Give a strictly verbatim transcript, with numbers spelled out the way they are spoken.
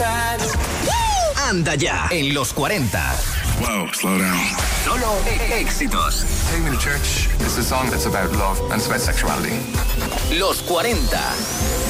Anda ya, en los cuarenta. Wow, slow down. Solo e- éxitos. Take Me to Church is a song that's about love and it's about sexuality. Los cuarenta.